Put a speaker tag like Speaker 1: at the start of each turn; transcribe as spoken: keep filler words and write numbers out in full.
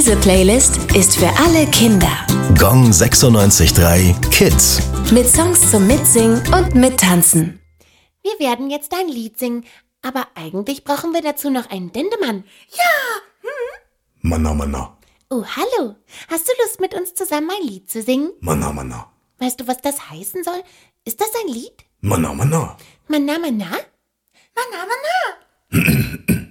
Speaker 1: Diese Playlist ist für alle Kinder.
Speaker 2: Gong sechsundneunzig Komma drei Kids.
Speaker 1: Mit Songs zum Mitsingen und Mittanzen.
Speaker 3: Wir werden jetzt ein Lied singen, aber eigentlich brauchen wir dazu noch einen Dendemann.
Speaker 4: Ja! Hm? Manna, manna.
Speaker 3: Oh, hallo. Hast du Lust, mit uns zusammen ein Lied zu singen?
Speaker 4: Manna, manna.
Speaker 3: Weißt du, was das heißen soll? Ist das ein Lied?
Speaker 4: Manna, manna.
Speaker 3: Manna, manna?
Speaker 4: Manna, manna.